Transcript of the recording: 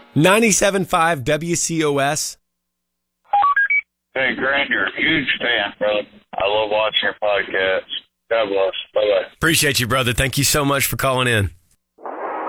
97.5 WCOS. Hey, Grant, you're a huge fan, brother. I love watching your podcast. God bless. Bye-bye. Appreciate you, brother. Thank you so much for calling in.